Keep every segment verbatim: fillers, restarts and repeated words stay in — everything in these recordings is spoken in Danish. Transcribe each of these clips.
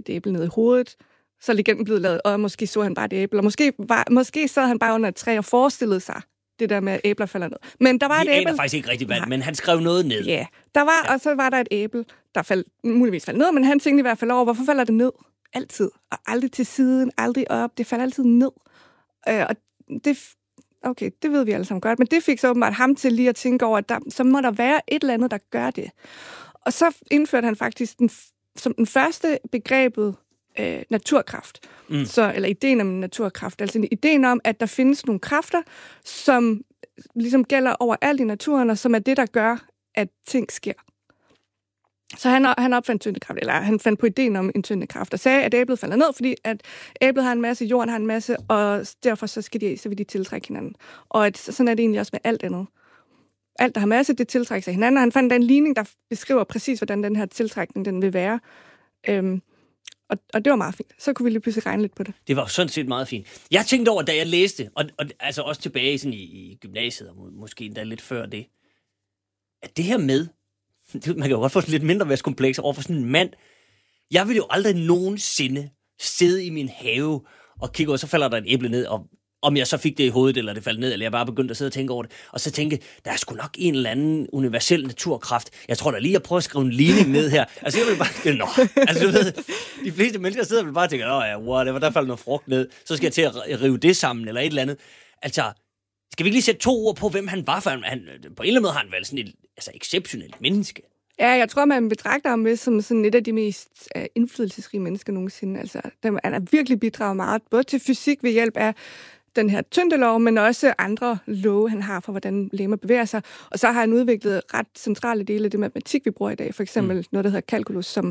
et æble ned i hovedet. Så er legenden blevet lavet, og måske så han bare et æble. Og måske, var, måske sad han bare under et træ og forestillede sig det der med, at æbler falder ned. Men der var Vi et æble. aner faktisk ikke rigtig, hvad, men han skrev noget ned. Ja, der var, ja. Og så var der et æble, der faldt, muligvis faldt ned, men han tænkte i hvert fald over, hvorfor falder det ned? Altid. Og aldrig til siden, aldrig op. Det falder altid ned. Øh, og det, okay, det ved vi alle sammen godt, men det fik så åbenbart ham til lige at tænke over, at der, så må der være et eller andet, der gør det. Og så indførte han faktisk den, som den første begrebet øh, naturkraft. Mm. Så, eller ideen om naturkraft. Altså ideen om, at der findes nogle kræfter, som ligesom gælder overalt i naturen, og som er det, der gør, at ting sker. Så han, han opfandt tyndekraft, eller han fandt på ideen om en tyndekraft, og sagde, at æblet falder ned, fordi at æblet har en masse, jorden har en masse, og derfor så skal de, så vil de tiltrække hinanden. Og at, sådan er det egentlig også med alt andet. Alt, der har masse, det tiltrækker sig hinanden, og han fandt en ligning, der beskriver præcis, hvordan den her tiltrækning den vil være. Øhm, og, og det var meget fint. Så kunne vi lige pludselig regne lidt på det. Det var sådan set meget fint. Jeg tænkte over, da jeg læste, og, og altså også tilbage sådan i, i gymnasiet, og måske endda lidt før det, at det her med, man kan jo godt få lidt mindre værtskompleks over for sådan en mand. Jeg ville jo aldrig nogensinde sidde i min have og kigge, og så falder der et æble ned, og om jeg så fik det i hovedet, eller det faldt ned, eller jeg bare begyndte at sidde og tænke over det, og så tænke, der er sgu nok en eller anden universel naturkraft. Jeg tror da lige, jeg prøver at skrive en ligning ned her. Altså, jeg vil bare nå. Altså, du ved, de fleste mennesker sidder og vil bare tænke, åh ja, whatever, der faldt noget frugt ned, så skal jeg til at rive det sammen, eller et eller andet. Altså, skal vi ikke lige sætte to ord på, hvem han var, for han, han på en eller anden måde har han vel sådan et altså, exceptionelt menneske. Ja, jeg tror, man betragter ham med som sådan et af de mest uh, indflydelsesrige mennesker nogensinde. Altså, dem, han har virkelig bidraget meget, både til fysik ved hjælp af den her tyndelov, men også andre love, han har for, hvordan legemer bevæger sig. Og så har han udviklet ret centrale dele af det matematik, vi bruger i dag. For eksempel mm. noget, der hedder kalkulus, som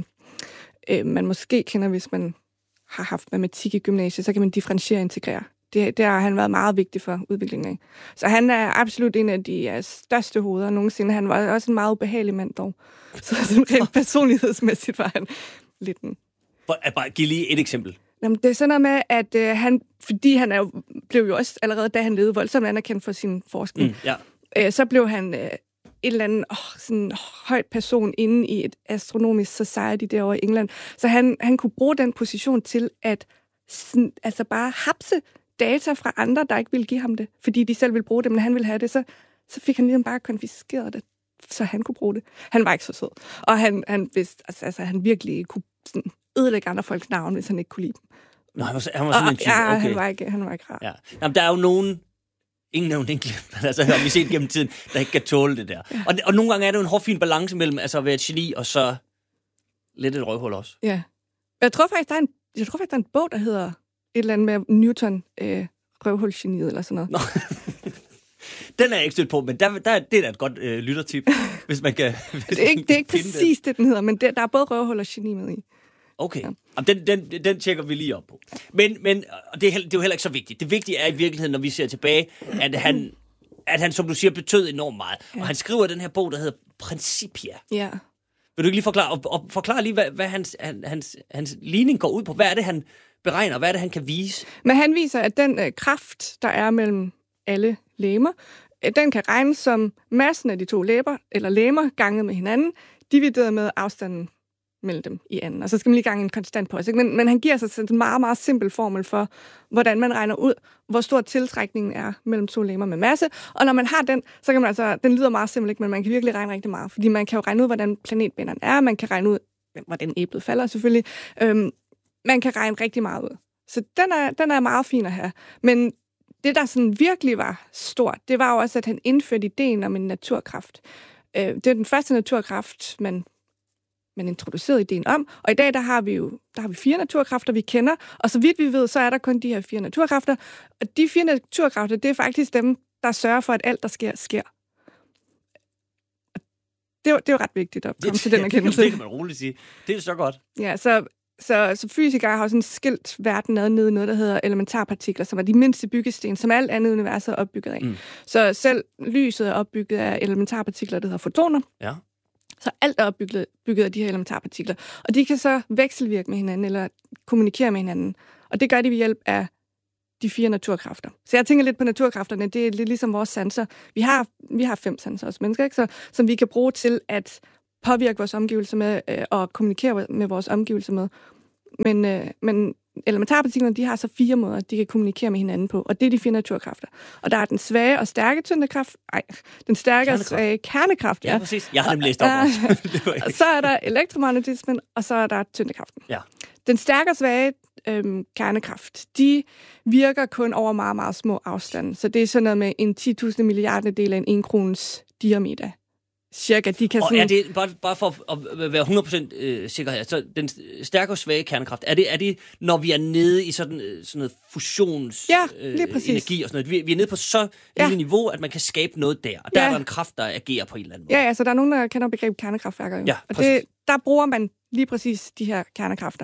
øh, man måske kender, hvis man har haft matematik i gymnasiet, så kan man differentiere og integrere. Det, det har han været meget vigtig for udviklingen af. Så han er absolut en af de uh, største hoveder nogensinde. Han var også en meget ubehagelig mand dog. Så sådan rent personlighedsmæssigt var han lidt en... Bare giv lige et eksempel. Jamen, det er sådan noget med, at øh, han, fordi han er jo, blev jo også allerede, da han levede, voldsomt anerkendt for sin forskning, mm, ja. øh, så blev han øh, et eller andet oh, sådan, oh, højt person inde i et astronomisk society derovre i England. Så han, han kunne bruge den position til at sådan, altså bare hapse data fra andre, der ikke ville give ham det, fordi de selv ville bruge det, men han ville have det, så, så fik han ligesom bare konfiskeret det, så han kunne bruge det. Han var ikke så sød. Og han, han vidste, altså, altså han virkelig kunne sådan, ødelægge andre folks navn, hvis han ikke kunne lide dem. Nå, han var, han var sådan og, en type, ja, okay. han var ikke, han var ikke rar. Ja. Jamen, der er jo nogen, ingen nævnt enkelt, altså har vi set gennem tiden, der ikke kan tåle det der. Ja. Og, og nogle gange er det jo en hårfin balance mellem altså at være et geni, og så lidt et røvhul også. Ja. Jeg tror faktisk, der er en, jeg tror faktisk, der er en bog, der hedder et eller andet med Newton, øh, røvhulsgeniet, eller sådan noget. Nå. Den er jeg ikke stødt på, men der, der, det er da et godt øh, lyttertip, hvis man kan... Hvis det er ikke, det er ikke præcis det, den hedder, men det, der er både røvhul og geni med i. Okay, ja. den, den, den tjekker vi lige op på. Men, men det, er, det er jo heller ikke så vigtigt. Det vigtige er i virkeligheden, når vi ser tilbage, at han, at han som du siger, betød enormt meget. Ja. Og han skriver den her bog, der hedder Principia. Ja. Vil du ikke lige forklare, og, og forklare lige, hvad, hvad hans, hans, hans ligning går ud på? Hvad er det, han beregner? Hvad er det, han kan vise? Men han viser, at den øh, kraft, der er mellem alle legemer, øh, den kan regnes som massen af de to læber, eller legemer ganget med hinanden, divideret med afstanden mellem dem i anden. Og så skal man lige gange en konstant på os. Men, men han giver sig sådan en meget, meget simpel formel for, hvordan man regner ud, hvor stor tiltrækningen er mellem to legemer med masse. Og når man har den, så kan man altså, den lyder meget simpelt, men man kan virkelig regne rigtig meget. Fordi man kan jo regne ud, hvordan planetbinderen er, man kan regne ud, hvordan æblet falder selvfølgelig. Øhm, man kan regne rigtig meget ud. Så den er, den er meget fin at have. Men det, der sådan virkelig var stort, det var jo også, at han indførte ideen om en naturkraft. Øh, det er den første naturkraft, man man introducerede ideen om, og i dag der har vi jo der har vi fire naturkræfter, vi kender, og så vidt vi ved, så er der kun de her fire naturkræfter, og de fire naturkræfter, det er faktisk dem, der sørger for, at alt, der sker, sker. Det er jo, det er jo ret vigtigt at komme det, til den erkendelse. Det kan man roligt sige. Det er så godt. Ja, så, så, så fysikere har sådan skilt verden ad ned i noget, der hedder elementarpartikler, som er de mindste byggesten, som alt andet univers er opbygget af. Mm. Så selv lyset er opbygget af elementarpartikler, der hedder fotoner. Ja. Så alt er opbygget bygget af de her elementarpartikler. Og de kan så vekselvirke med hinanden, eller kommunikere med hinanden. Og det gør de ved hjælp af de fire naturkræfter. Så jeg tænker lidt på naturkræfterne, det er lidt ligesom vores sanser. Vi har, vi har fem sanser os mennesker, ikke? Så, som vi kan bruge til at påvirke vores omgivelser med, øh, og kommunikere med vores omgivelser med. Men, øh, men elementarpartiklerne, de har så fire måder, de kan kommunikere med hinanden på, og det er de fire naturkræfter. Og der er den svage og stærke tyngdekraft, ej, den stærke og svage kernekraft, ja. Ja, præcis. Jeg har dem læst op også. Og så er der elektromagnetismen, og så er der tyngdekraften. Ja. Den stærke og svage øhm, kernekraft, de virker kun over meget, meget små afstande. Så det er sådan noget med en ti tusind milliarder del af en en krones diameter. Cirka, de kan og sådan... er det, bare, bare for at være hundrede procent øh, sikker her, så den stærke og svage kernekraft, er det, er det når vi er nede i sådan, sådan noget fusions ja, øh, energi og sådan noget? Vi, vi er nede på så ja. lille niveau, at man kan skabe noget der, og der ja. er der en kraft, der agerer på en eller anden måde. Ja, altså der er nogen, der kender begrebet kernekraftværker jo. Ja, og det, der bruger man lige præcis de her kernekrafter.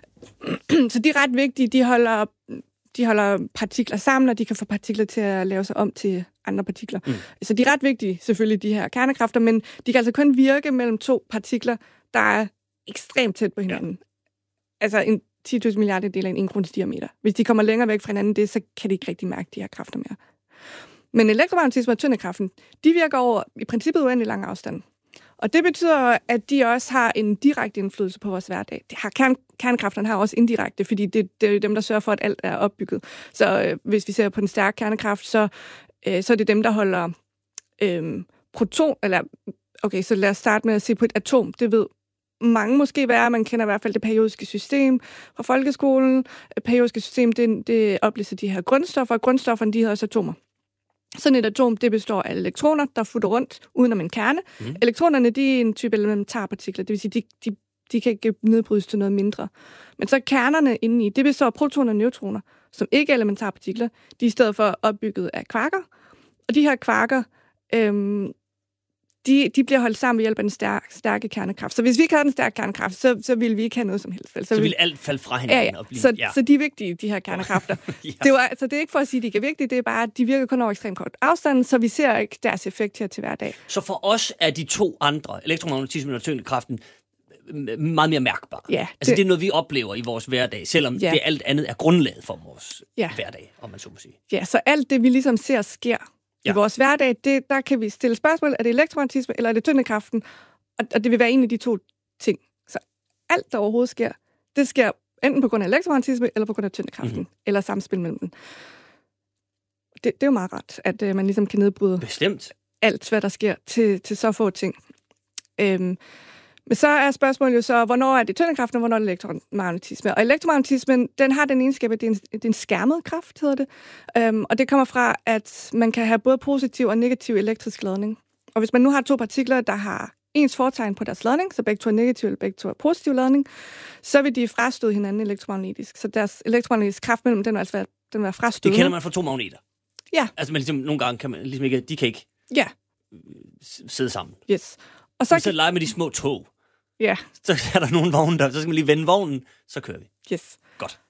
Så de er ret vigtige, de holder, de holder partikler sammen, og de kan få partikler til at lave sig om til andre partikler. Mm. Så de er ret vigtige, selvfølgelig, de her kernekræfter, men de kan altså kun virke mellem to partikler, der er ekstremt tæt på hinanden. Ja. Altså en ti tusind milliarder del af en en krones diameter. Hvis de kommer længere væk fra hinanden, det, så kan de ikke rigtig mærke de her kræfter mere. Men elektromagnetisme og tyndekraften, de virker over i princippet uendelig lang afstand. Og det betyder, at de også har en direkte indflydelse på vores hverdag. Det har kern, kernekræfterne har også indirekte, fordi det, det er dem, der sørger for, at alt er opbygget. Så øh, hvis vi ser på den stærke kernekraft, så, øh, så er det dem, der holder øh, proton... Eller, okay, så lad os starte med at se på et atom. Det ved mange måske hvad. Man kender i hvert fald det periodiske system fra folkeskolen. Det periodiske system, det, det oplister de her grundstoffer, og grundstofferne, de hedder også atomer. Sådan et atom, det består af elektroner, der futter rundt uden om en kerne. Mm. Elektronerne, de er en type elementarpartikler, det vil sige, de, de, de kan ikke nedbrydes til noget mindre. Men så kernerne indeni, det består af protoner og neutroner, som ikke er elementarpartikler. De er i stedet for opbygget af kvarker. Og de her kvarker, øhm, de, de bliver holdt sammen ved hjælp af den stærke, stærke kernekraft. Så hvis vi ikke havde den stærke kernekraft, så, så ville vi ikke have noget som helst. Så, så ville alt falde fra hinanden. Ja, ja. Og blive, så, ja. de er vigtige, de her kernekræfter. ja. det, var, altså, det er ikke for at sige, at de ikke er vigtige, det er bare, at de virker kun over ekstremt kort afstand, så vi ser ikke deres effekt her til hverdag. Så for os er de to andre, elektromagnetismen og tyngdekraften, meget mere mærkbare. Ja, altså det, det er noget, vi oplever i vores hverdag, selvom ja. det alt andet er grundlaget for vores ja. hverdag, om man så må sige. Ja, så alt det, vi ligesom ser sker ja. i vores hverdag, det, der kan vi stille spørgsmål, er det elektromagnetisme, eller er det tyngdekraften? Og, og det vil være en af de to ting. Så alt, der overhovedet sker, det sker enten på grund af elektromagnetisme, eller på grund af tyngdekraften, mm-hmm. eller samspil mellem dem. Det, det er jo meget rart, at uh, man ligesom kan nedbryde Bestemt. alt, hvad der sker, til, til så få ting. Øhm, men så er spørgsmålet jo så, hvornår er det tyngdekraften, og hvornår er det elektromagnetisme? Og elektromagnetismen, den har den egenskab, at det er en, det er en skærmet kraft, hedder det. Øhm, og det kommer fra, at man kan have både positiv og negativ elektrisk ladning. Og hvis man nu har to partikler, der har ens fortegn på deres ladning, så begge to er negativ eller begge to er positiv ladning, så vil de frastøde hinanden elektromagnetisk. Så deres elektromagnetiske kraft mellem den vil altså være, den vil være frastødende. Det kender man fra to magneter. Ja. Altså man ligesom, nogle gange kan man ligesom ikke, de kan ikke ja. sidde sammen. Yes. Og så, så leger med de små tog. Ja. Så er der nogle vogne der, så skal man lige vende vognen, så kører vi. Yes. Godt.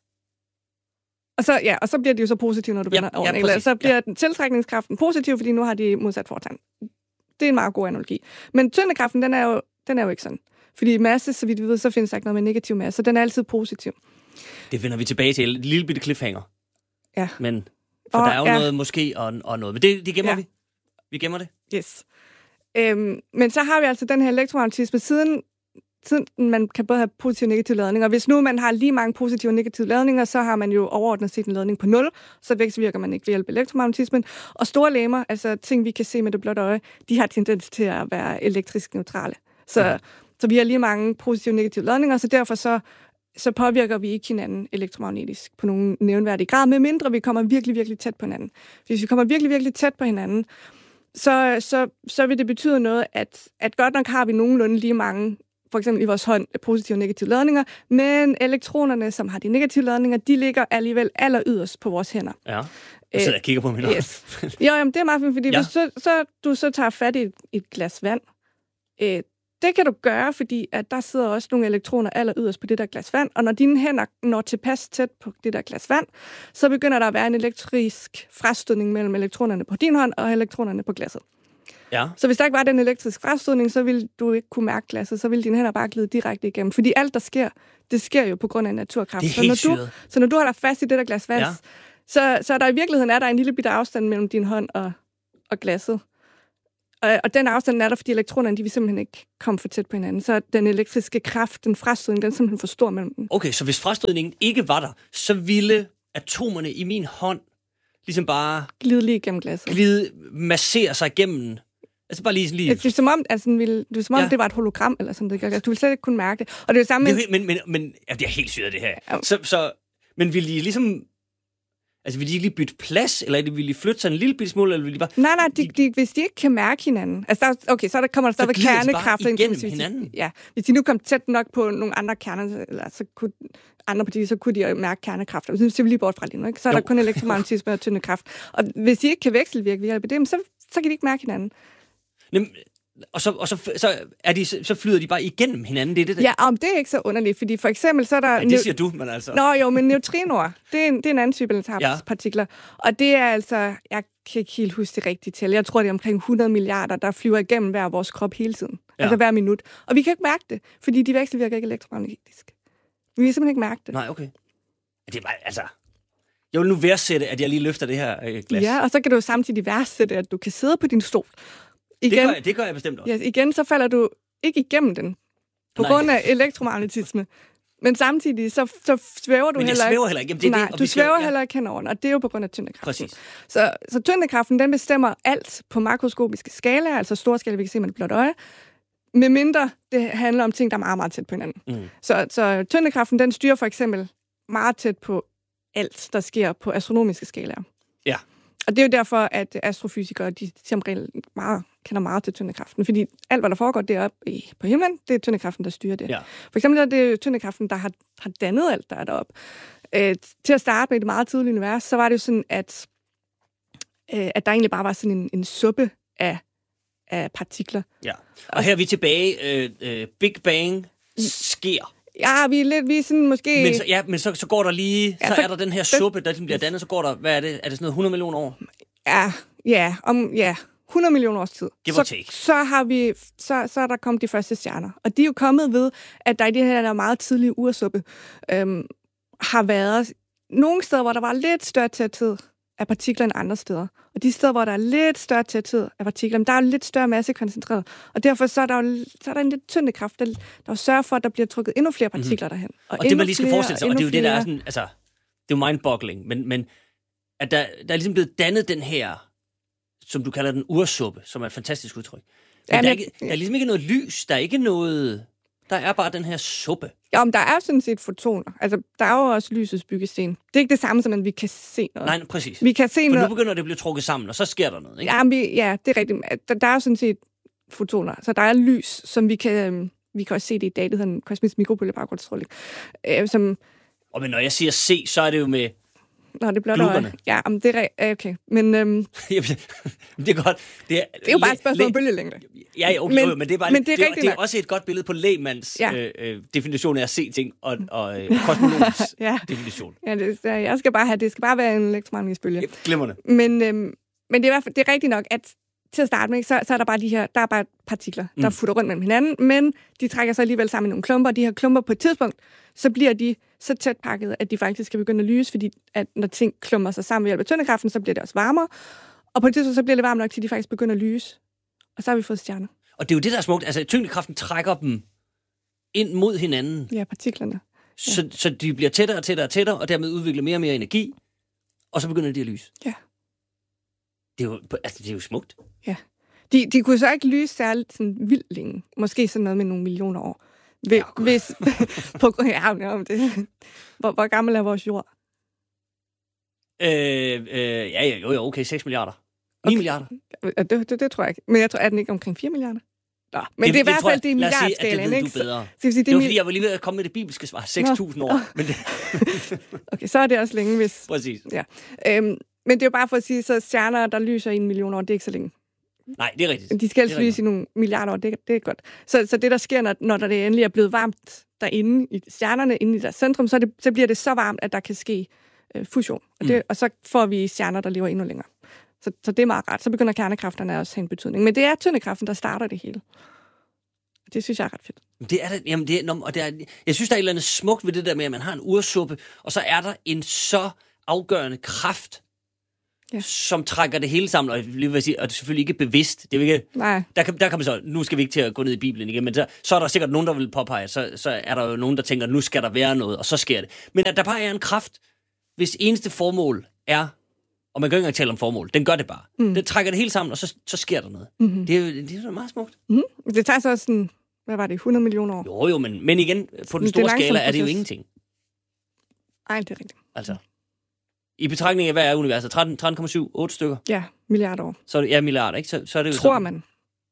Og så, ja, og så bliver det jo så positivt, når du vender ja, over. Ja, eller så bliver ja. den tiltrækningskraften positiv, fordi nu har de modsat fortegn. Det er en meget god analogi. Men tyngdekraften, den er jo, den er jo ikke sådan. Fordi masse, så vidt vi ved, så findes der ikke noget med negativ masse, så den er altid positiv. Det vender vi tilbage til. En lille bitte cliffhanger. Ja. Men, for og, der er jo ja. noget måske og, og noget. Men det, det gemmer ja. vi. Vi gemmer det. Yes. Øhm, men så har vi altså den her elektromagnetisme, siden, siden man kan både have positiv og negativ ladning, og hvis nu man har lige mange positive og negative ladninger, så har man jo overordnet set en ladning på nul, så vækstvirker man ikke ved hjælp af elektromagnetismen. Og store legemer, altså ting, vi kan se med det blotte øje, de har tendens til at være elektrisk neutrale. Så, ja. så vi har lige mange positive og negative ladninger, så derfor så, så påvirker vi ikke hinanden elektromagnetisk på nogen nævnværdig grad, medmindre vi kommer virkelig, virkelig tæt på hinanden. Hvis vi kommer virkelig, virkelig tæt på hinanden, Så, så, så vil det betyde noget, at, at godt nok har vi nogenlunde lige mange, for eksempel i vores hånd, positive og negative ladninger, men elektronerne, som har de negative ladninger, de ligger alligevel aller yderst på vores hænder. Ja, jeg sidder og kigger på mine yes. Jo, jamen, det er meget fint, fordi ja. hvis så, så, du så tager fat i et, et glas vand, øh, det kan du gøre, fordi at der sidder også nogle elektroner aller yderst på det der glas vand, og når dine hænder når tilpas tæt på det der glas vand, så begynder der at være en elektrisk frastødning mellem elektronerne på din hånd og elektronerne på glasset. Ja. Så hvis der ikke var den elektriske frastødning, så ville du ikke kunne mærke glasset, så ville dine hænder bare glide direkte igennem. Fordi alt, der sker, det sker jo på grund af naturkraft. Det er helt så, når du, så når du holder fast i det der glas vand, ja. så, så er der i virkeligheden er der en lille bitte afstand mellem din hånd og, og glasset. Og, og den afstand er der, fordi elektronerne, de vil simpelthen ikke komme for tæt på hinanden. Så den elektriske kraft, den frastødning, den er simpelthen for stor mellem dem. Okay, så hvis frastødningen ikke var der, så ville atomerne i min hånd ligesom bare... Glide lige igennem glasset. Glide, massere sig igennem... Altså bare lige... lige... Det er som om, altså, ville, det, er, som om ja. det var et hologram, eller sådan det. Altså, du ville slet ikke kunne mærke det. Og det er det samme... Det er, men, men, men ja, det er helt sygt, det her. Ja. Så, så, men ville de ligesom... Altså, vil de ikke lige bytte plads, eller vil de flytte sig en lille bitte smule, eller vil de bare... Nej, nej, de, de, hvis de ikke kan mærke hinanden... Altså, der, okay, så der kommer der stadigvæk kernekraft. Så igennem hinanden? Ja, hvis de nu kom tæt nok på nogle andre kerner, eller så kunne andre partier, så kunne de mærke kernekraft. Hvis de lige bort fra lige nu, ikke? Så er jo. Der kun elektromagnetisme og tyndekraft. Og hvis de ikke kan vekselvirke ved hjælp af det, så, så kan de ikke mærke hinanden. Nem, og så, og så, så, er de, så flyder de bare igennem hinanden, det er det der? Ja, om det er ikke så underligt, fordi for eksempel så er der... Ja, det siger du, men altså... Nå jo, men neutrinoer, det er en, det er en anden type elementarpartikler, ja. Og det er altså, jeg kan ikke helt huske det rigtige tal, jeg tror det er omkring hundrede milliarder, der flyver igennem hver vores krop hele tiden, ja. Altså hver minut. Og vi kan ikke mærke det, fordi de vekselvirker ikke elektromagnetisk. Vi kan simpelthen ikke mærke det. Nej, okay. Det er bare, altså... Jeg vil nu værdsætte, at jeg lige løfter det her øh, glas. Ja, og så kan du samtidig værdsætte, at du kan sidde på din stol. Igen, det, gør jeg, det gør jeg bestemt også. Ja, igen, så falder du ikke igennem den, på Nej. grund af elektromagnetisme. Men samtidig, så, så svæver du Men heller ikke. Men jeg svæver heller ikke. Jamen, det er Nej, det, og du svæver skal, ja. heller ikke hen over den, og det er jo på grund af tyndekraften. Præcis. Så, så tyndekraften, den bestemmer alt på makroskopiske skala, altså store skala, vi kan se med et blåt øje, med mindre det handler om ting, der er meget, meget tæt på hinanden. Mm. Så, så tyndekraften, den styrer for eksempel meget tæt på alt, der sker på astronomiske skalaer. Ja. Og det er jo derfor, at astrofysikere, de som regel meget, kender meget til tyndekraften. Fordi alt, hvad der foregår deroppe i, på himlen, det er tyndekraften, der styrer det. Ja. For eksempel er det tyndekraften, der har, har dannet alt, der er deroppe. Øh, til at starte med det meget tidlige univers, så var det jo sådan, at, øh, at der egentlig bare var sådan en, en suppe af, af partikler. Ja. Og her er vi tilbage. Øh, øh, Big Bang sker. Ja, vi er lidt, vi er sådan måske... Men så, ja, men så, så går der lige, ja, så, så er der den her suppe, der bliver dannet, så går der, hvad er det, er det sådan noget hundrede millioner år? Ja, ja, om, ja, hundrede millioner års tid. Give så, or take. Så har vi, så, så er der kommet de første stjerner. Og de er jo kommet ved, at der i det her der meget tidlige ursuppe, øhm, har været nogle steder, hvor der var lidt større tæthed af partikler end andre steder. Og de steder, hvor der er lidt større tæthed af partikler, men der er jo lidt større masse koncentreret. Og derfor så er der jo så er der en lidt tyndekraft, der, der sørger for, at der bliver trukket endnu flere partikler mm-hmm. derhen. Og, og det, man lige skal flere, forestille sig, og det er jo det, der er sådan, altså, det er jo mindboggling, men, men at der, der er ligesom blevet dannet den her, som du kalder den ursuppe, som er et fantastisk udtryk. Men, ja, men der, er ikke, der er ligesom ikke noget lys, der er ikke noget... Der er bare den her suppe. Ja, men der er sådan set fotoner. Altså, der er jo også lysets byggesten. Det er ikke det samme, som at vi kan se noget. Nej, præcis. Vi kan se For noget... nu begynder det at blive trukket sammen, og så sker der noget, ikke? Ja, vi, ja det er rigtigt. Der, der er jo sådan set fotoner. Så der er lys, som vi kan... Vi kan også se det i dag, det hedder en kosmisk mikrobølgebaggrundsstråling. Øh, som... Og men når jeg siger se, så er det jo med... Nå, det er blot øje. Ja, men det er okay. Men øhm, det er godt. Det er, det er jo bare et spørgsmål om bølgelængde. Ja, okay, men, men det er bare men det er, det, det er også et godt billede på lægmands ja. øh, definition af at se ting og, og øh, kosmologisk ja. definition. Ja, det, jeg skal bare have det skal bare være en elektromagnetisk bølge. Ja, glimrende. Men øhm, men det er i hvert fald det er rigtigt nok at til at starte med, så, så er der bare de her, der er bare partikler, der mm. futter rundt mellem hinanden, men de trækker sig alligevel sammen i nogle klumper, og de her klumper på et tidspunkt, så bliver de så tæt pakket, at de faktisk kan begynde at lyse, fordi at når ting klumper sig sammen ved hjælp af tyndekraften, så bliver det også varmere, og på et tidspunkt, så bliver det varmt nok, til de faktisk begynder at lyse, og så har vi fået stjerner. Og det er jo det, der er smukt, altså tyngdekraften trækker dem ind mod hinanden. Ja, partiklerne. Ja. Så, så de bliver tættere og tættere og tættere, og dermed udvikler mere og mere energi, og så begynder de at lyse. Ja. Det er jo, altså, det er jo smukt. Ja. De, de kunne så ikke lyse særligt sådan vildt længe. Måske sådan noget med nogle millioner år. Hvis, ja, hvis, på, ja, om det. Hvor, hvor gammel er vores jord? Øh, øh, ja, jo, jo, okay, seks milliarder. ni okay. milliarder. Det, det, det tror jeg ikke. Men jeg tror, er den ikke omkring fire milliarder? Nå, men det, det er i hvert fald det milliardskalaen, ikke? Det bedre. Så, sige, det, det var, fordi jeg var lige ved at komme med det bibelske svar. seks tusind år. Men det... okay, så er det også længe, hvis... Præcis. Ja. Øhm, men det er jo bare for at sige, så stjerner, der lyser i en million år, det er ikke så længe. Nej, det er rigtigt. De skal helst lyse i nogle milliarder år, det, det er godt. Så, så det, der sker, når, når der endelig er blevet varmt derinde i stjernerne, inde i deres centrum, så, det, så bliver det så varmt, at der kan ske øh, fusion. Og, det, mm. og så får vi stjerner, der lever endnu længere. Så, så det er meget rart. Så begynder kernekræfterne også at have en betydning. Men det er tyndekraften, der starter det hele. Det synes jeg er ret fedt. Det er det, jamen det er, og det er, jeg synes, der er et eller andet smukt ved det der med, at man har en ursuppe, og så er der en så afgørende kraft, ja. som trækker det hele sammen, og, lige vil sige, og det er selvfølgelig ikke bevidst. Det er ikke, Nej. Der, kan, der kan man så, nu skal vi ikke til at gå ned i Bibelen igen, men så, så er der sikkert nogen, der vil påpege, så, så er der jo nogen, der tænker, nu skal der være noget, og så sker det. Men at der bare er en kraft, hvis eneste formål er, og man kan ikke engang tale om formål, den gør det bare. Mm. Den trækker det hele sammen, og så, så sker der noget. Mm-hmm. Det, er, det er meget smukt. Mm. Det tager så også sådan, hvad var det, hundrede millioner år? Jo, jo, men, men igen, på den store skala er det jo ingenting. Ej, det er rigtigt. Altså, i betragtning af, hvad er universet? tretten komma syv, otte stykker? Ja, milliarder år. Så er det, ja, milliarder, ikke? Så, så er det jo Tror sådan. man.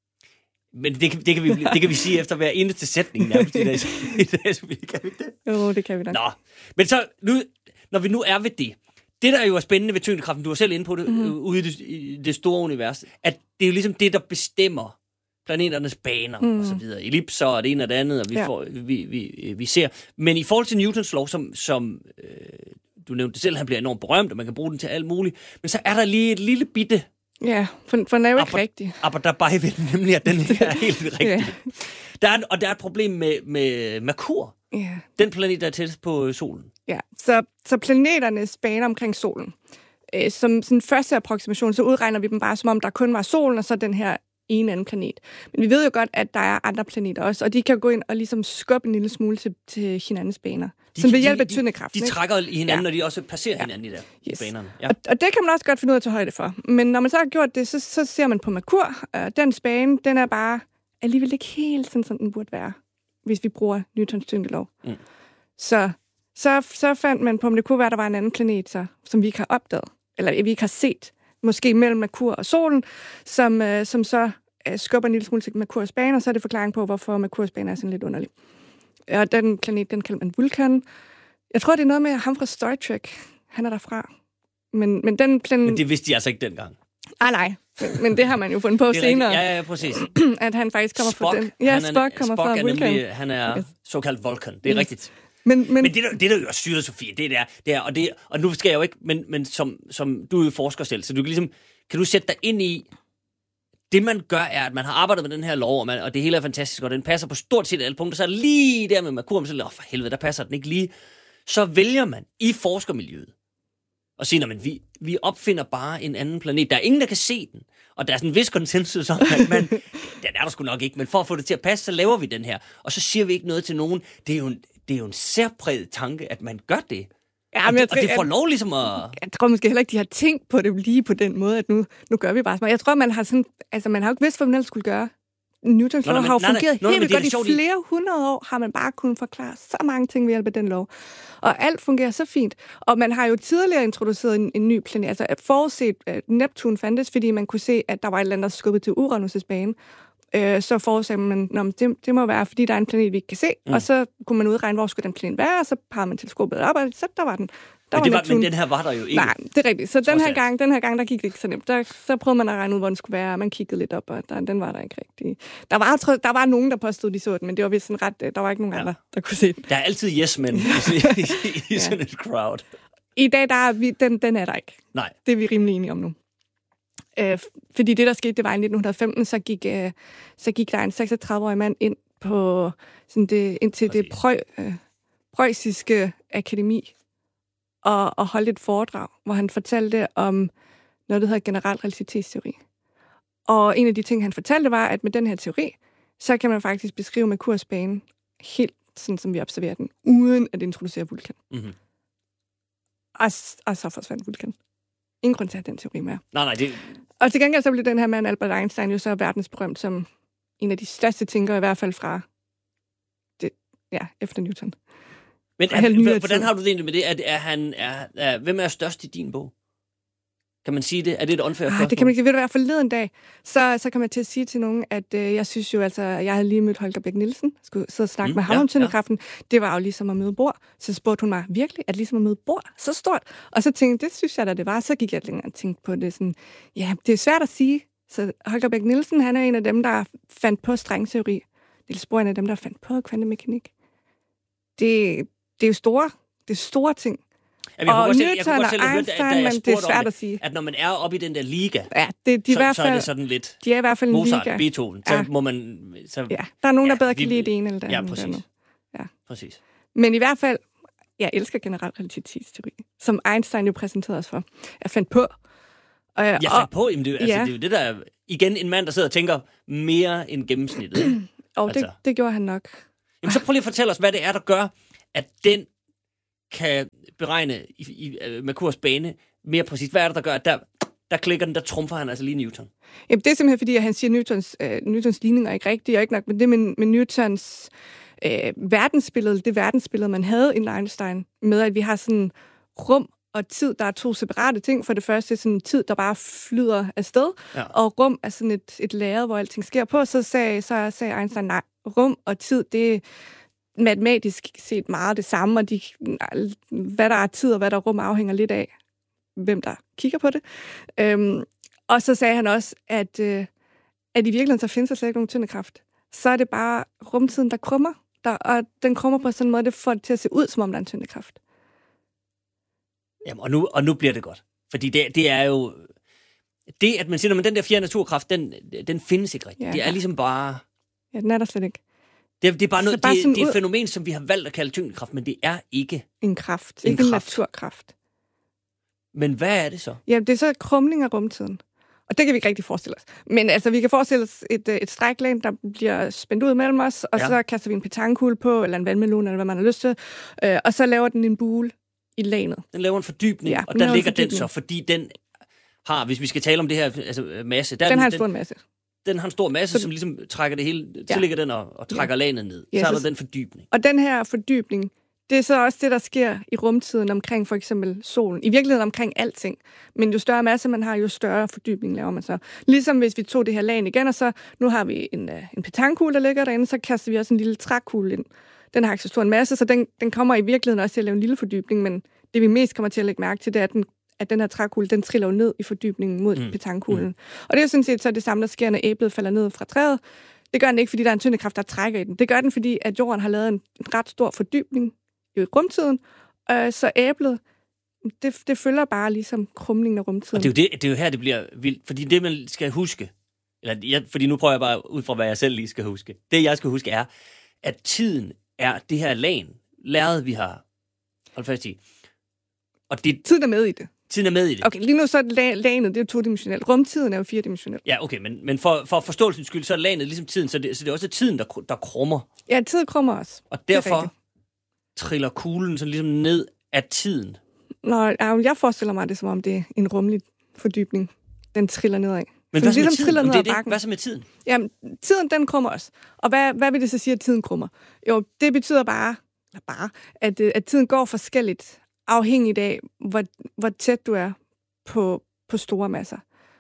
Men det, det, kan vi, det kan vi sige efter hver eneste sætning nærmest i dag. I dag så kan vi det? Jo, det kan vi da. Nå, men så, nu, når vi nu er ved det, det der jo er spændende ved tyngdekraften, du var selv inde på det, mm-hmm. ude i det, i det store univers, at det er jo ligesom det, der bestemmer planeternes baner mm. og så videre. Ellipser og det ene og det andet, og vi, ja. får, vi, vi, vi ser. Men i forhold til Newtons lov, som, som øh, du nævnte selv, han bliver enormt berømt, og man kan bruge den til alt muligt, men så er der lige et lille bitte... Ja, for, for den er jo ikke rigtig. Aber der bare ved den, nemlig, at den ikke er helt rigtig. Ja. Der er, og der er et problem med, med Merkur. Ja. Den planet, der er tættest på solen. Ja, så, så planeternes baner omkring solen. Øh, som sådan første approximation, så udregner vi dem bare, som om der kun var solen, og så den her ene anden planet. Men vi ved jo godt, at der er andre planeter også, og de kan gå ind og ligesom skubbe en lille smule til, til hinandens baner. De, som ved hjælp af de, tyngdekraften. De, de trækker i hinanden, ja. Når de også passerer ja. hinanden i der yes. banerne. Ja. Og, og det kan man også godt finde ud af at tage højde for. Men når man så har gjort det, så, så ser man på Merkur, og dens bane, den er bare alligevel ikke helt sådan, som den burde være, hvis vi bruger Newtons tyngdelov. Mm. Så, så, så fandt man på, om det kunne være, der var en anden planet, så, som vi ikke har opdaget, eller vi ikke har set, måske mellem Merkur og solen, som, øh, som så øh, skubber en lille smule til Merkurs bane, og så er det forklaring på, hvorfor Merkurs bane er sådan lidt underlig. Og den planet, den kalder man Vulkan. Jeg tror, det er noget med ham fra Star Trek. Han er derfra. Men, men den planet... Men det vidste de altså ikke dengang. Ah, nej. Men, men det har man jo fundet på senere. Ja, ja, præcis. At han faktisk kommer Spock, fra den. Ja, Spock kommer Spock fra Vulkan. Nemlig, han er yes. såkaldt Vulkan. Det er mm. rigtigt. Men, men, men det, der, det der jo er syret, Sofie, det der, det er, og, det, og nu skal jeg jo ikke, men, men som, som du er jo forsker selv, så du kan ligesom, kan du sætte dig ind i, det man gør er, at man har arbejdet med den her lov, og, man, og det hele er fantastisk, og den passer på stort set alle punkter, så lige der med Merkur, så åh, for helvede, der passer den ikke lige. Så vælger man i forskermiljøet og siger, men vi, vi opfinder bare en anden planet. Der er ingen, der kan se den, og der er sådan en vis konsensus om, at man, den er der sgu nok ikke, men for at få det til at passe, så laver vi den her. Og så siger vi ikke noget til nogen. Det er jo en, det er jo en særpræget tanke, at man gør det. Ja, men og, det, tror, og det får lov ligesom at... Jeg tror måske heller ikke, de har tænkt på det lige på den måde, at nu, nu gør vi bare sådan. Jeg tror, man har sådan... Altså, man har jo ikke vidst, hvad man ellers skulle gøre. Newtons lov har jo fungeret nej, nej, helt vildt godt. I flere hundrede år har man bare kunnet forklare så mange ting ved hjælp af den lov. Og alt fungerer så fint. Og man har jo tidligere introduceret en, en ny planet. Altså forudset, at Neptun fandtes, fordi man kunne se, at der var et eller andet, der skubbede til Uranus' bane. Øh, så forudsagde man, at det, det må være, fordi der er en planet, vi ikke kan se. Mm. Og så kunne man udregne, hvor skulle den planet være, og så har man teleskopet op, og så der var den. Der men, var var, men den her var der jo ikke. Nej, det er rigtigt. Så den her, gang, den her gang, der gik det ikke så nemt. Der, så prøvede man at regne ud, hvor den skulle være, og man kiggede lidt op, og der, den var der ikke rigtig. Der var, tror, der var nogen, der påstod, de så den, men det var vist sådan ret, der var ikke nogen ja. andre, der kunne se den. Der er altid yes-men i, i, i sådan et crowd. I dag, der er vi, den, den er der ikke. Nej. Det er vi rimelig enige om nu. Øh, fordi det, der skete, det var i nitten femten, så gik, øh, så gik der en seksogtredive-årig mand ind, på, sådan det, ind til det prø, øh, preussiske akademi, og, og holdt et foredrag, hvor han fortalte om noget, der hedder generel relativitetsteori. Og en af de ting, han fortalte, var, at med den her teori, så kan man faktisk beskrive Merkurs bane helt sådan, som vi observerer den, uden at introducere Vulkan. Mm-hmm. Og, og så forsvandt Vulkan. Ingen grund til at have den teori med. Nej, nej, det... Og til gengæld så blev den her mand, Albert Einstein, jo så verdensberømt som en af de største tænkere, i hvert fald fra det, ja, efter Newton. Men er, hvordan har du det egentlig med det? Er, er han, er, er, hvem er størst i din bog? Kan man sige det? Er det et unfair spørgsmål? Ah, det kan man ikke. Ved du hvad, forleden dag, så, så kan man til at sige til nogen, at øh, jeg synes jo, altså, jeg havde lige mødt Holger Bæk Nielsen, skulle sidde og snakke mm, med ham ja, om tyngdekraften. Ja. Det var jo ligesom at møde Bohr. Så spurgte hun mig, virkelig, at ligesom at møde Bohr? Så stort. Og så tænkte jeg, det synes jeg da, det var. Så gik jeg længere og tænkte på det sådan, ja, det er svært at sige. Så Holger Bæk Nielsen, han er en af dem, der fandt på strengteori. Niels Bohr er en af dem, der fandt på kvantemekanik. Det, det er jo store, det er store ting. Jamen, jeg og Newton og Einstein, men det er svært det, at sige. At når man er oppe i den der liga, ja, det, de så, i hvert fald, så er det sådan lidt de er i hvert fald en Mozart, liga. Beethoven. Så ja. må man... Så, ja, der er nogen, ja, der bedre vi, kan lide det ene eller det ja, andet. Præcis. Ja, præcis. Men i hvert fald, jeg elsker generel relativitetsteori, som Einstein jo præsenterede os for. Jeg fandt på, Og, Jeg og, fandt på, jamen det, altså, ja. det er jo det der... Igen en mand, der sidder og tænker mere end gennemsnittet. Ikke? og altså. det, det gjorde han nok. Jamen, så prøv lige at fortælle os, hvad det er, der gør, at den kan beregne i, i, med kurs bane mere præcist. Hvad er det, der gør, at der, der klikker den, der trumfer han altså lige Newton? Jamen, det er simpelthen, fordi at han siger, at Newtons, øh, Newtons ligning er ikke rigtig, og ikke nok, men det med, med Newtons øh, verdensbillede, det verdensbillede, man havde i Einstein, med at vi har sådan rum og tid, der er to separate ting. For det første er sådan tid, der bare flyder afsted, ja. Og rum er sådan et, et lærred, hvor alting sker på. Så sagde, så sagde Einstein, nej, rum og tid, det er matematisk set meget det samme, og de, hvad der er tid og hvad der er rum afhænger lidt af, hvem der kigger på det. Øhm, og så sagde han også, at, øh, at i virkeligheden så findes der slet ikke nogen tyndekraft. Så er det bare rumtiden, der krummer, der, og den krummer på sådan en måde, det får det til at se ud, som om der er en tyndekraft. Jamen, og nu, og nu bliver det godt. Fordi det, det er jo... Det, at man siger, at den der fjerde naturkraft, den, den findes ikke rigtigt. Ja. Det er ligesom bare... Ja, den er der slet ikke. Det, det er bare noget, bare det, det er et ud... fænomen, som vi har valgt at kalde tyngdekraft, men det er ikke... En kraft. En ikke en kraft. naturkraft. Men hvad er det så? Ja, det er så krumning af rumtiden. Og det kan vi ikke rigtig forestille os. Men altså, vi kan forestille os et, et stræklæn, der bliver spændt ud mellem os, og ja. Så kaster vi en petankugle på, eller en vandmelon, eller hvad man har lyst til, øh, og så laver den en bule i lanet. Den laver en fordybning, ja, og der ligger den så, fordi den har, hvis vi skal tale om det her, altså masse... Der den den, har en stor masse. Den har en stor masse, så, som ligesom trækker det hele, ja. Så ligger den og, og trækker ja. Lanet ned. Ja, så er der så, den fordybning. Og den her fordybning, det er så også det, der sker i rumtiden omkring for eksempel solen. I virkeligheden omkring alting. Men jo større masse man har, jo større fordybning laver man så. Ligesom hvis vi tog det her lag igen, og så nu har vi en, en petankugle, der ligger derinde, så kaster vi også en lille trækugle ind. Den har ikke så stor en masse, så den, den kommer i virkeligheden også til at lave en lille fordybning, men det vi mest kommer til at lægge mærke til, det er, at den, at den her trækugle, den triller ned i fordybningen mod mm. petankuglen. Mm. Og det er sådan set så det samme, der sker, når æblet falder ned fra træet. Det gør den ikke, fordi der er en tyndekraft, der trækker i den. Det gør den, fordi at jorden har lavet en, en ret stor fordybning i rumtiden, øh, så æblet, det, det følger bare ligesom krumningen af rumtiden. Og det er, jo det, det er jo her, det bliver vildt, fordi det, man skal huske, eller jeg, fordi nu prøver jeg bare ud fra, hvad jeg selv lige skal huske. Det, jeg skal huske, er, at tiden er det her lagen, lærred, vi har holdt fast i. Og det, tiden er med i det. Tiden er med i det. Okay, lige nu så er lagenet, det er todimensionelt. Rumtiden er jo firedimensionel. Ja, okay, men, men for, for forståelsens skyld, så er lagenet ligesom tiden, så det, så det er også tiden, der, der krummer. Ja, tiden krummer også. Og derfor triller kuglen så ligesom ned af tiden. Nå, jeg forestiller mig det, som om det er en rummelig fordybning. Den triller nedad. Men hvad så ligesom med tiden? Det er det. Hvad så med tiden? Jamen, tiden, den krummer også. Og hvad, hvad vil det så sige, at tiden krummer? Jo, det betyder bare, bare at, at tiden går forskelligt, afhængigt af, hvor, hvor tæt du er på, på store masser.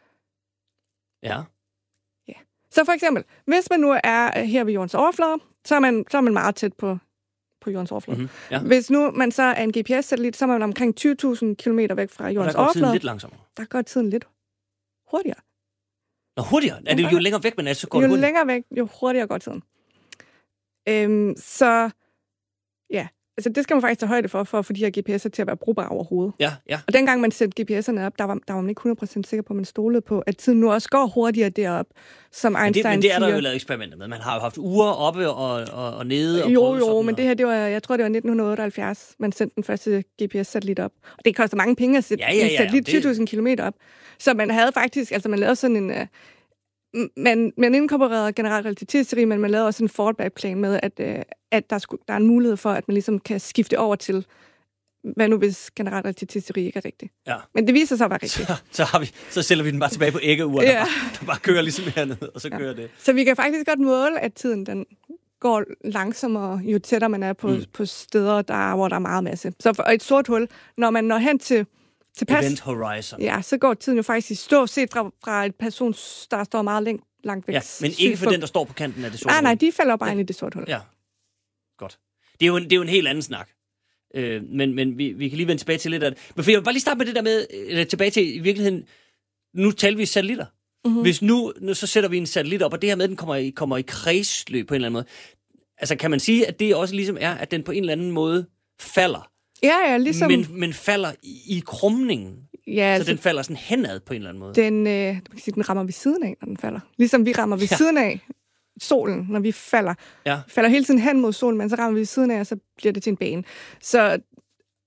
Ja. Ja. Så for eksempel, hvis man nu er her ved jordens overflade, så er man, så er man meget tæt på, på jordens overflade. Mm-hmm. Ja. Hvis nu man så er en G P S-satellit, så er man omkring tyve tusind kilometer væk fra jordens overflade. Og der går tiden lidt langsommere. Der går tiden lidt hurtigere. Nå, hurtigere? Er det jo længere væk, men altså, så går jo det hurtigere? Jo længere væk, jo hurtigere går tiden. Øhm, så ja, altså det skal man faktisk tage højde for, for at få de her G P S'er til at være brugbare overhovedet. Ja, ja. Og dengang man satte G P S'erne op, der var, der var man ikke hundrede procent sikker på, at man stolede på, at tiden nu også går hurtigere derop, som Einstein siger. Men det, men det er der jo lavet eksperimenter med. Man har jo haft uger oppe og, og, og nede. Og jo, jo, men og... det her, det var, jeg tror, det var nitten otteoghalvfjerds, man sendte den første G P S-satellit op. Og det koster mange penge at sætte ja, ja, ja, en satellit det... tyve tusind kilometer op. Så man havde faktisk, altså man lavede sådan en... Uh, man, man inkorporerede generelt relativitetsteori, men man lavede også en fallback-plan med, at, uh, at der, skulle, der er en mulighed for, at man ligesom kan skifte over til, hvad nu hvis generelt relativitetsteori ikke er rigtigt. Ja. Men det viser sig at være rigtigt. Så, så, har vi, så sælger vi den bare tilbage på æggeuret, ja. der, bare, der bare kører ligesom hernede, og så ja. kører det. Så vi kan faktisk godt måle, at tiden den går langsommere, jo tættere man er på, mm. på steder, der, hvor der er meget masse. Så for et sort hul, når man når hen til tilpas, Event Horizon. Ja, så går tiden jo faktisk i stå, set fra, fra et person, der står meget længe, langt væk. Ja, men ikke for den, der står på kanten af det sorte ah, hul. Nej, de falder bare ja. ind i det sorte hul. Ja, godt. Det er jo en, det er jo en helt anden snak. Øh, men men vi, vi kan lige vende tilbage til lidt af det. Men for jeg vil bare lige starte med det der med, eller tilbage til i virkeligheden, nu taler vi satellitter. Mm-hmm. Hvis nu, nu, så sætter vi en satellit op, og det her med, at den kommer i, kommer i kredsløb på en eller anden måde. Altså kan man sige, at det også ligesom er, at den på en eller anden måde falder. Ja, ja, ligesom... Men, men falder i, i krumningen. Ja, altså, så den falder sådan henad på en eller anden måde. Den, øh, man kan sige, den rammer ved siden af, når den falder. Ligesom vi rammer ved ja. siden af solen, når vi falder. Ja. Falder hele tiden hen mod solen, men så rammer vi ved siden af, og så bliver det til en bane. Så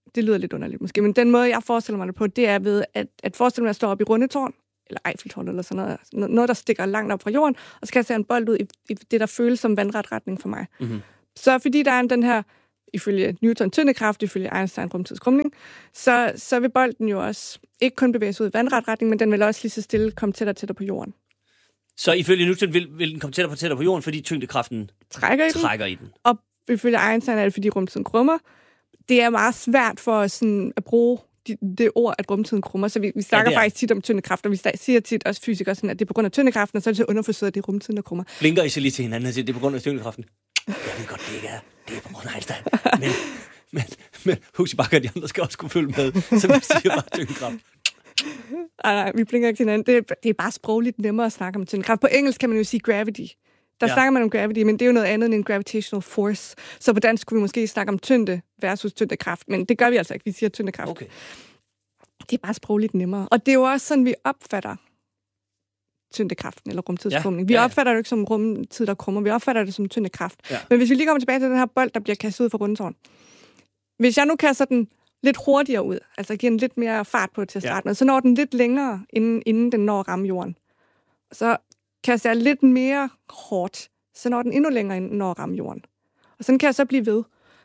det lyder lidt underligt måske, men den måde, jeg forestiller mig det på, det er ved, at, at forestille mig, at jeg står op i Rundetårn, eller Eiffeltårn, eller sådan noget, noget, der stikker langt op fra jorden, og så kaster jeg en bold ud i, i det, der føles som vandret retning for mig. Mm-hmm. Så fordi der er den her, ifølge Newton tyndekraft, ifølge Einstein rumtidskrumning, så, så vil bolden jo også ikke kun bevæge sig ud i vandret retning, men den vil også lige så stille komme tættere og tættere på jorden. Så ifølge Newton vil, vil den komme tættere på tættere på jorden, fordi tyngdekraften trækker i, trækker den. i den. Og ifølge Einstein er det, fordi rumtiden krummer. Det er meget svært for os sådan, at bruge de, det ord, at rumtiden krummer. Så vi, vi snakker ja, faktisk tit om tyndekraft, og vi siger tit også fysikere, sådan, at det er på grund af tyndekraften, og så er det så underforstået, at det er rumtiden, der krummer. Blinker I så lige til hinanden og siger, at det er på grund af tyngdekraften? Jeg ved godt, det ikke er. Det er på grund af Einstein. Men, men, men husk I bare, at de andre skal også kunne følge med, så vi siger bare tyngdekraft. Ej, nej, vi blinker ikke til hinanden. Det er, det er bare sprogligt nemmere at snakke om tyngdekraft. På engelsk kan man jo sige gravity. Der ja. snakker man om gravity, men det er jo noget andet end en gravitational force. Så på dansk kunne vi måske snakke om tyngde versus tyndekraft, men det gør vi altså ikke. Vi siger tyndekraft. Okay. Det er bare sprogligt nemmere. Og det er jo også sådan, vi opfatter tyndekraften eller rumtidskrumning. Ja. Vi opfatter det ikke som rumtid, der krummer. Vi opfatter det som tyndekraft. Ja. Men hvis vi lige kommer tilbage til den her bold, der bliver kastet ud fra Rundetårn. Hvis jeg nu kaster den lidt hurtigere ud, altså giver den lidt mere fart på til at starte ja. med, så når den lidt længere, inden, inden den når at ramme jorden. Så kaster jeg lidt mere hårdt, så når den endnu længere, inden den når at ramme jorden. Og sådan kan jeg så blive ved.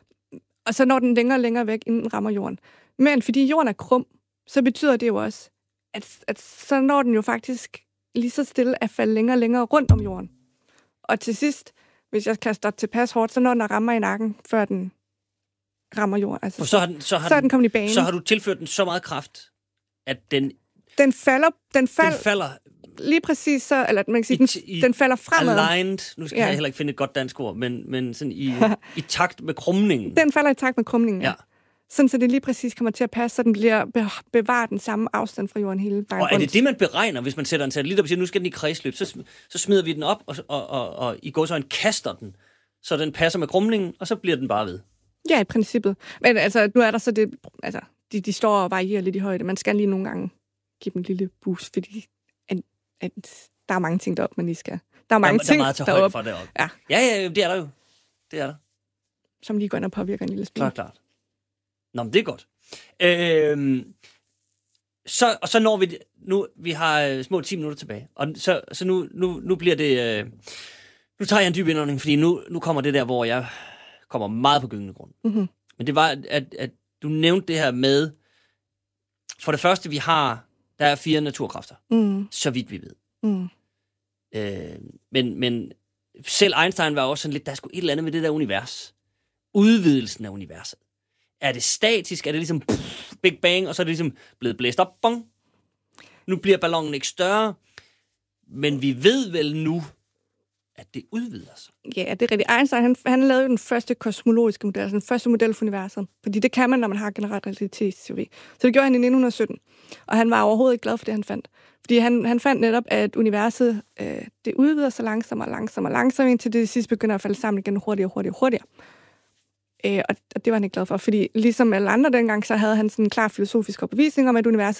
Og så når den længere og længere væk, inden den rammer jorden. Men fordi jorden er krum, så betyder det jo også, at, at så når den jo faktisk lige så stille at falde længere og længere rundt om jorden. Og til sidst, hvis jeg kaster tilpas hårdt, så når den rammer i nakken, før den rammer jorden. Altså, og så har den, så har så er den, den kommet i banen. Så har du tilført den så meget kraft, at den... Den falder... Den, fald, den falder... Lige præcis så... Eller man kan sige, den, i, den falder fremad. Aligned. Nu skal ja. jeg heller ikke finde et godt dansk ord, men, men sådan i, i takt med krumningen. Den falder i takt med krumningen, ja. ja. Sådan, så det lige præcis kommer til at passe, så den bliver be- bevarer den samme afstand fra jorden hele vejen. Og er det det, man beregner, hvis man sætter en satellit op og siger, nu skal den i kredsløb, så, så smider vi den op, og, og, og, og i går så en kaster den, så den passer med krumningen, og så bliver den bare ved. Ja, i princippet. Men altså, nu er der så det, altså, de, de står og varierer lidt i højde. Man skal lige nogle gange give dem en lille boost, fordi at, at der er mange ting deroppe, man lige skal. Der er mange der, ting der er meget til højde for deroppe. Ja. ja, ja, det er der jo. Det er der. Som lige går ind og påvirker en lille spil. Klart, klart. Nå, men det er godt. Øhm, så, og så når vi... Nu, vi har små ti minutter tilbage. Og så, så nu, nu, nu bliver det... Øh, nu tager jeg en dyb indånding, fordi nu, nu kommer det der, hvor jeg kommer meget på gyngende grund. Mm-hmm. Men det var, at, at du nævnte det her med... For det første, vi har... Der er fire naturkræfter. Mm. Så vidt vi ved. Mm. Øh, men, men selv Einstein var også sådan lidt... Der er sgu et eller andet med det der univers. Udvidelsen af universet. Er det statisk? Er det ligesom pff, Big Bang, og så er det ligesom blevet blæst op? Bong. Nu bliver ballonen ikke større. Men vi ved vel nu, at det udvider sig. Ja, det er rigtigt. Einstein, han, han lavede jo den første kosmologiske model, altså den første model for universet. Fordi det kan man, når man har generel relativitetsteori. Så det gjorde han i nitten sytten. Og han var overhovedet ikke glad for det, han fandt. Fordi han, han fandt netop, at universet øh, det udvider sig langsommere og langsommere og langsommere, indtil det sidst begynder at falde sammen igen hurtigere og hurtigere og hurtigere. Øh, og det var han ikke glad for, fordi ligesom alle andre dengang, så havde han sådan en klar filosofisk overbevisning om, at universet